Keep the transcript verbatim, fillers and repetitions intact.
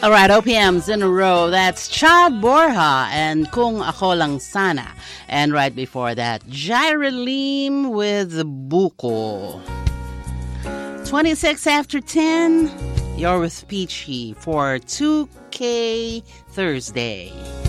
All right, O P Ms in a row. That's Cha Borja and Kung Ako Lang Sana. And right before that, Jairalim with Buko. twenty-six after ten, you're with Peachy for two K Thursday.